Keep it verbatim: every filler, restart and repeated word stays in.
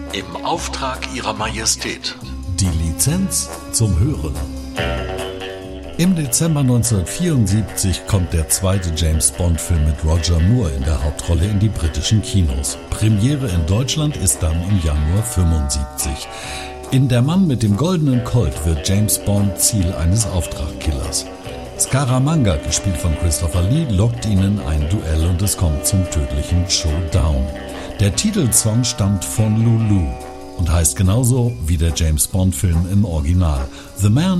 Im Auftrag Ihrer Majestät. Die Lizenz zum Hören. Im Dezember neunzehnhundertvierundsiebzig kommt der zweite James-Bond-Film mit Roger Moore in der Hauptrolle in die britischen Kinos. Premiere in Deutschland ist dann im Januar fünfundsiebzig. In Der Mann mit dem goldenen Colt wird James Bond Ziel eines Auftragkillers. Scaramanga, gespielt von Christopher Lee, lockt ihn in ein Duell und es kommt zum tödlichen Showdown. Der Titelsong stammt von Lulu und heißt genauso wie der James-Bond-Film im Original. The Man